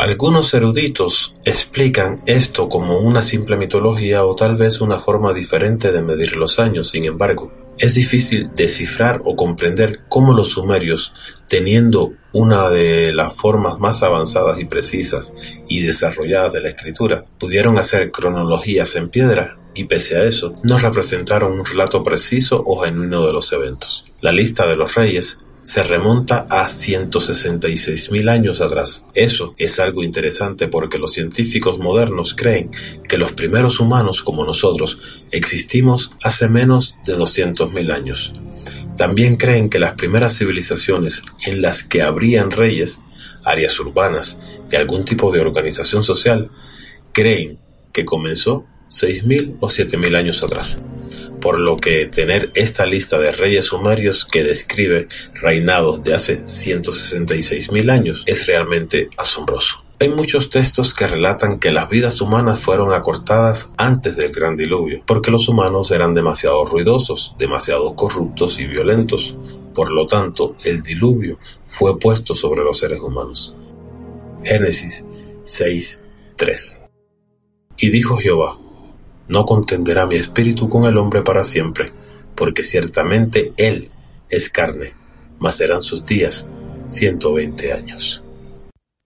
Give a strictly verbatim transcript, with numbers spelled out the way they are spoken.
Algunos eruditos explican esto como una simple mitología o tal vez una forma diferente de medir los años. Sin embargo, es difícil descifrar o comprender cómo los sumerios, teniendo una de las formas más avanzadas y precisas y desarrolladas de la escritura, pudieron hacer cronologías en piedra y pese a eso, no representaron un relato preciso o genuino de los eventos. La lista de los reyes se remonta a ciento sesenta y seis mil años atrás. Eso es algo interesante porque los científicos modernos creen que los primeros humanos como nosotros existimos hace menos de doscientos mil años. También creen que las primeras civilizaciones en las que habrían reyes, áreas urbanas y algún tipo de organización social, creen que comenzó seis mil o siete mil años atrás. Por lo que tener esta lista de reyes sumerios que describe reinados de hace ciento sesenta y seis mil años es realmente asombroso. Hay muchos textos que relatan que las vidas humanas fueron acortadas antes del gran diluvio, porque los humanos eran demasiado ruidosos, demasiado corruptos y violentos. Por lo tanto, el diluvio fue puesto sobre los seres humanos. Génesis seis tres. Y dijo Jehová: no contenderá mi espíritu con el hombre para siempre, porque ciertamente él es carne, mas serán sus días ciento veinte años.